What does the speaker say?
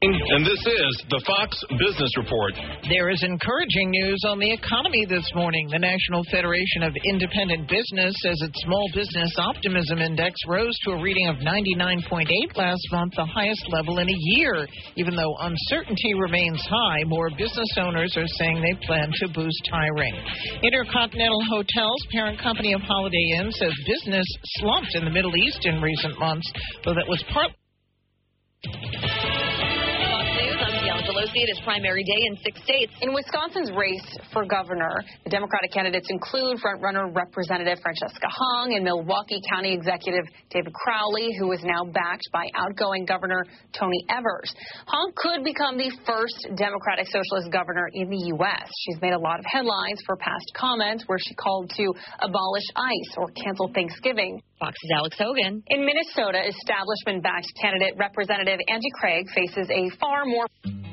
And this is the Fox Business Report. There is encouraging news on the economy this morning. The National Federation of Independent Business says its Small Business Optimism Index rose to a reading of 99.8 last month, the highest level in a year. Even though uncertainty remains high, more business owners are saying they plan to boost hiring. Intercontinental Hotels, parent company of Holiday Inn, says business slumped in the Middle East in recent months, though that was partly... It is primary day in 6 states. In Wisconsin's race for governor, the Democratic candidates include frontrunner Representative Francesca Hung and Milwaukee County Executive David Crowley, who is now backed by outgoing Governor Tony Evers. Hung could become the first Democratic Socialist governor in the U.S. She's made a lot of headlines for past comments where she called to abolish ICE or cancel Thanksgiving. Fox's Alex Hogan. In Minnesota, establishment-backed candidate Representative Angie Craig faces a far more...